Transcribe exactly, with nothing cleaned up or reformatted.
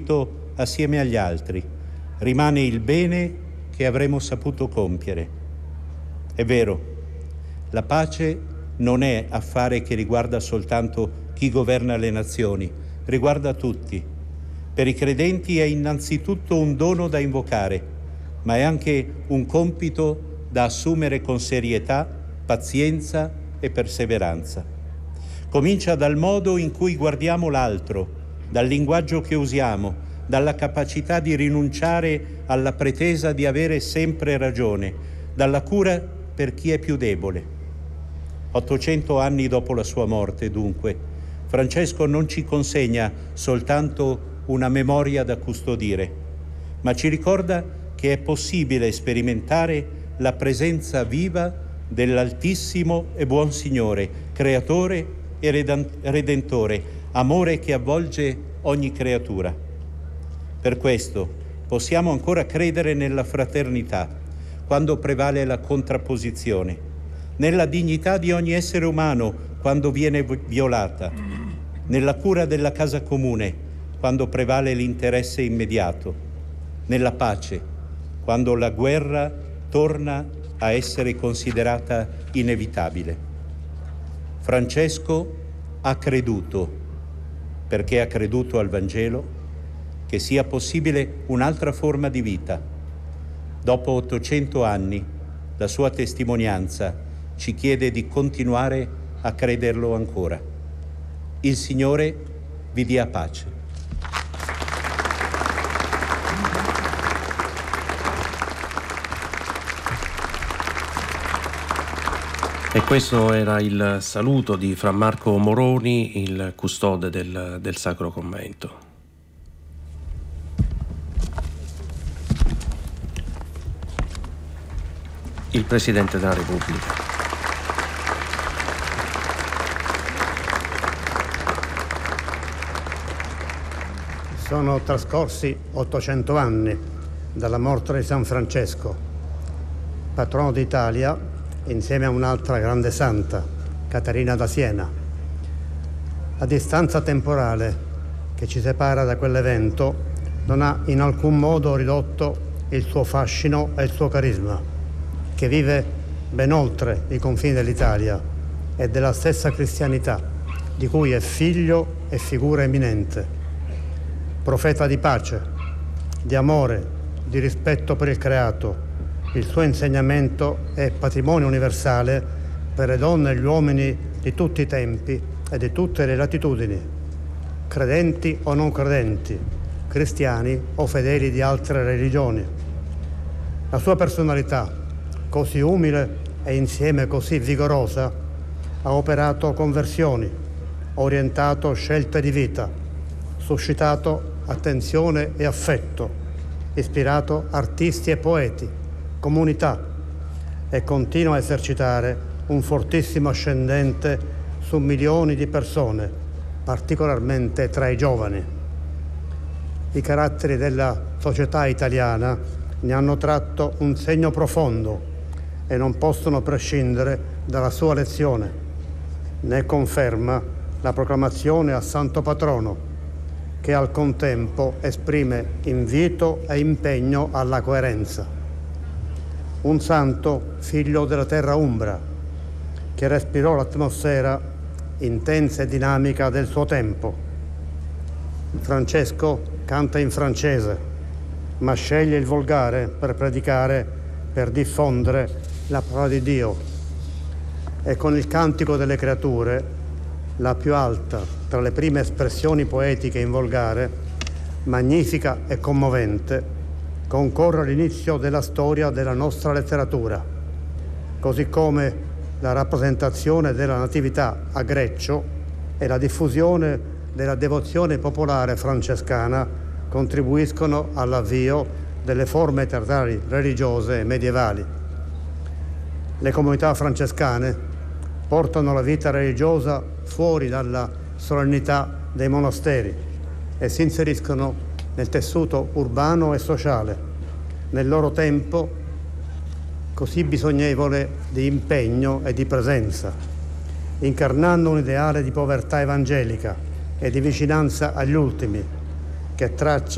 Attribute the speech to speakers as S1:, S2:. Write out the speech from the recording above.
S1: compito assieme agli altri, rimane il bene che avremmo saputo compiere. È vero, la pace non è affare che riguarda soltanto chi governa le nazioni, riguarda tutti. Per i credenti è innanzitutto un dono da invocare, ma è anche un compito da assumere con serietà, pazienza e perseveranza. Comincia dal modo in cui guardiamo l'altro, dal linguaggio che usiamo, dalla capacità di rinunciare alla pretesa di avere sempre ragione, dalla cura per chi è più debole. Ottocento anni dopo la sua morte, dunque, Francesco non ci consegna soltanto una memoria da custodire, ma ci ricorda che è possibile sperimentare la presenza viva dell'Altissimo e Buon Signore, Creatore e Redentore, amore che avvolge ogni creatura. Per questo possiamo ancora credere nella fraternità, quando prevale la contrapposizione, nella dignità di ogni essere umano quando viene violata, nella cura della casa comune quando prevale l'interesse immediato, nella pace quando la guerra torna a essere considerata inevitabile. Francesco ha creduto, perché ha creduto al Vangelo, che sia possibile un'altra forma di vita. Dopo ottocento anni, la sua testimonianza ci chiede di continuare a crederlo ancora. Il Signore vi dia pace.
S2: E questo era il saluto di Fra Marco Moroni, il custode del, del Sacro Convento. Il Presidente della Repubblica.
S3: Sono trascorsi ottocento anni dalla morte di San Francesco, patrono d'Italia, insieme a un'altra grande santa, Caterina da Siena. La distanza temporale che ci separa da quell'evento non ha in alcun modo ridotto il suo fascino e il suo carisma, che vive ben oltre i confini dell'Italia e della stessa cristianità, di cui è figlio e figura eminente. Profeta di pace, di amore, di rispetto per il creato, il suo insegnamento è patrimonio universale per le donne e gli uomini di tutti i tempi e di tutte le latitudini, credenti o non credenti, cristiani o fedeli di altre religioni. La sua personalità, così umile e insieme così vigorosa, ha operato conversioni, orientato scelte di vita, suscitato attenzione e affetto, ispirato artisti e poeti, comunità, e continua a esercitare un fortissimo ascendente su milioni di persone, particolarmente tra i giovani. I caratteri della società italiana ne hanno tratto un segno profondo e non possono prescindere dalla sua lezione. Ne conferma la proclamazione a Santo Patrono, che al contempo esprime invito e impegno alla coerenza. Un santo figlio della terra umbra, che respirò l'atmosfera intensa e dinamica del suo tempo. Francesco canta in francese, ma sceglie il volgare per predicare, per diffondere la parola di Dio. E con il Cantico delle Creature, la più alta tra le prime espressioni poetiche in volgare, magnifica e commovente, concorre all'inizio della storia della nostra letteratura, così come la rappresentazione della Natività a Greccio e la diffusione della devozione popolare francescana contribuiscono all'avvio delle forme teatrali religiose medievali. Le comunità francescane portano la vita religiosa fuori dalla solennità dei monasteri e si inseriscono nel tessuto urbano e sociale, nel loro tempo così bisognevole di impegno e di presenza, incarnando un ideale di povertà evangelica e di vicinanza agli ultimi, che traccia